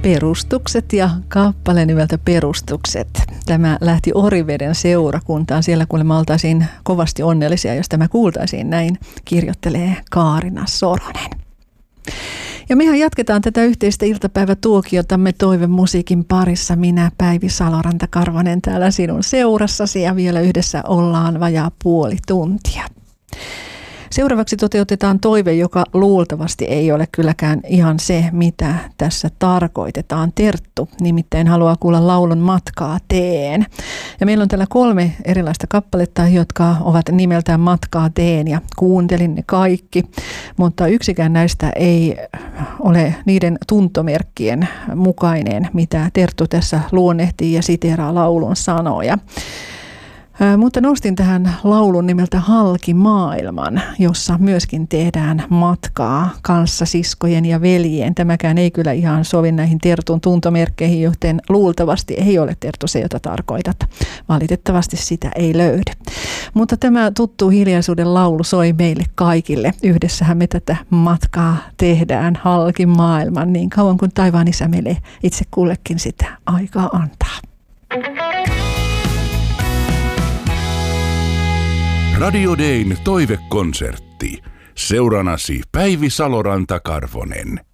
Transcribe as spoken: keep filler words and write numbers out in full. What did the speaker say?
Perustukset ja kappale nimeltä Perustukset. Tämä lähti Oriveden seurakuntaan. Siellä kuulemma oltaisiin kovasti onnellisia, jos tämä kuultaisiin. Näin kirjoittelee Kaarina Soronen. Ja mehän jatketaan tätä yhteistä iltapäivätuokiotamme toivemusiikin parissa. Minä, Päivi Saloranta-Karvonen, täällä sinun seurassasi ja vielä yhdessä ollaan vajaa puoli tuntia. Seuraavaksi toteutetaan toive, joka luultavasti ei ole kylläkään ihan se, mitä tässä tarkoitetaan. Terttu nimittäin haluaa kuulla laulun Matkaa teen. Ja meillä on täällä kolme erilaista kappaletta, jotka ovat nimeltään Matkaa teen ja kuuntelin ne kaikki. Mutta yksikään näistä ei ole niiden tuntomerkkien mukainen, mitä Terttu tässä luonnehtii ja siteeraa laulun sanoja. Mutta nostin tähän laulun nimeltä Halki maailman, jossa myöskin tehdään matkaa kanssasiskojen ja veljien. Tämäkään ei kyllä ihan sovi näihin Tertun tuntomerkkeihin, joten luultavasti ei ole Terttu se, jota tarkoitat. Valitettavasti sitä ei löydy. Mutta tämä tuttu hiljaisuuden laulu soi meille kaikille. Yhdessähän me tätä matkaa tehdään halki maailman niin kauan kuin taivaan isä meille itse kullekin sitä aikaa antaa. Radio Dayn toivekonsertti. Seuranasi Päivi Saloranta-Karvonen.